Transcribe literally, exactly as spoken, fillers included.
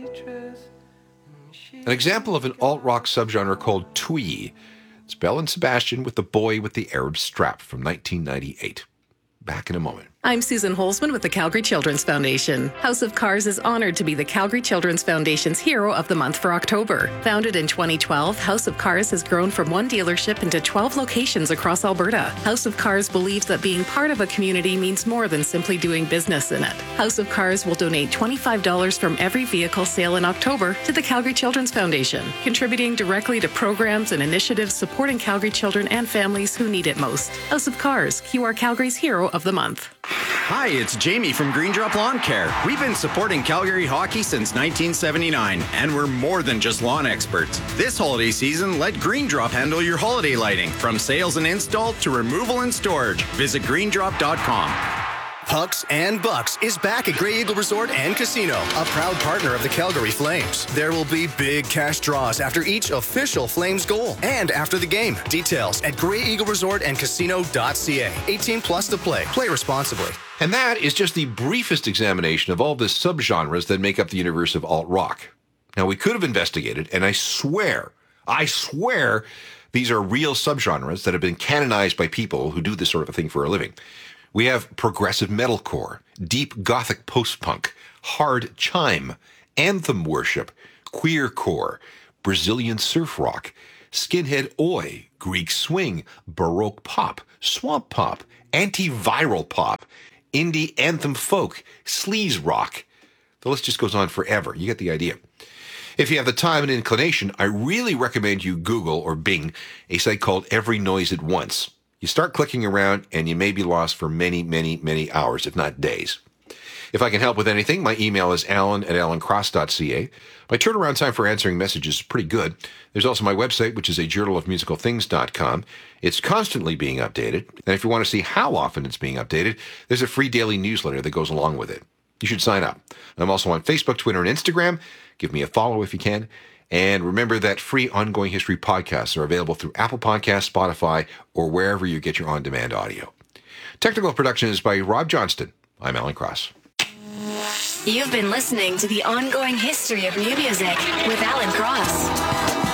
An example of an alt-rock subgenre called twee. It's Belle and Sebastian with The Boy with the Arab Strap from nineteen ninety-eight. Back in a moment. I'm Susan Holzman with the Calgary Children's Foundation. House of Cars is honored to be the Calgary Children's Foundation's Hero of the Month for October. Founded in twenty twelve, House of Cars has grown from one dealership into twelve locations across Alberta. House of Cars believes that being part of a community means more than simply doing business in it. House of Cars will donate twenty-five dollars from every vehicle sale in October to the Calgary Children's Foundation, contributing directly to programs and initiatives supporting Calgary children and families who need it most. House of Cars, Q R Calgary's Hero of the Month. Hi, it's Jamie from Green Drop Lawn Care. We've been supporting Calgary hockey since nineteen seventy-nine, and we're more than just lawn experts. This holiday season, let Green Drop handle your holiday lighting, from sales and install to removal and storage. Visit green drop dot com. Pucks and Bucks is back at Grey Eagle Resort and Casino, a proud partner of the Calgary Flames. There will be big cash draws after each official Flames goal and after the game. Details at grey eagle resort and casino dot c a. eighteen plus to play. Play responsibly. And that is just the briefest examination of all the subgenres that make up the universe of alt-rock. Now, we could have investigated, and I swear, I swear, these are real subgenres that have been canonized by people who do this sort of a thing for a living. We have progressive metalcore, deep gothic post-punk, hard chime, anthem worship, queercore, Brazilian surf rock, skinhead oi, Greek swing, baroque pop, swamp pop, antiviral pop, indie anthem folk, sleaze rock. The list just goes on forever. You get the idea. If you have the time and inclination, I really recommend you Google or Bing a site called Every Noise at Once. You start clicking around and you may be lost for many, many, many hours, if not days. If I can help with anything, my email is alan at alan cross dot c a. My turnaround time for answering messages is pretty good. There's also my website, which is a journal of musical things dot com. It's constantly being updated. And if you want to see how often it's being updated, there's a free daily newsletter that goes along with it. You should sign up. I'm also on Facebook, Twitter, and Instagram. Give me a follow if you can. And remember that free Ongoing History podcasts are available through Apple Podcasts, Spotify, or wherever you get your on-demand audio. Technical production is by Rob Johnston. I'm Alan Cross. You've been listening to the Ongoing History of New Music with Alan Cross.